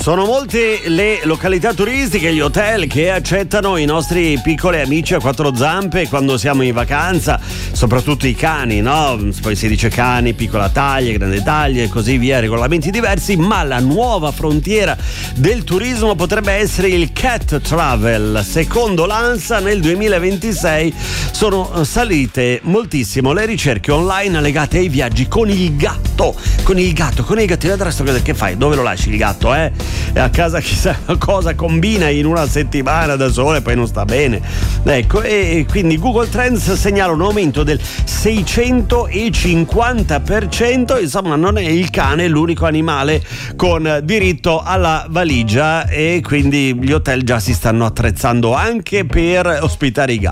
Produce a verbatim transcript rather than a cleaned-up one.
Sono molte le località turistiche, gli hotel che accettano i nostri piccoli amici a quattro zampe quando siamo in vacanza, soprattutto i cani, no? Poi si dice cani, piccola taglia, grande taglia e così via, regolamenti diversi, ma la nuova frontiera del turismo potrebbe essere il cat travel. Secondo l'ANSA nel duemilaventisei sono salite moltissimo le ricerche online legate ai viaggi con il gatto, con il gatto, con il gattino. Adesso che fai? Dove lo lasci il gatto, eh? A casa chissà cosa combina in una settimana da sole, poi non sta bene. Ecco, e quindi Google Trends segnala un aumento del seicentocinquanta per cento. Insomma, non è il cane l'unico animale con diritto alla valigia, e quindi gli hotel già si stanno attrezzando anche per ospitare i gatti.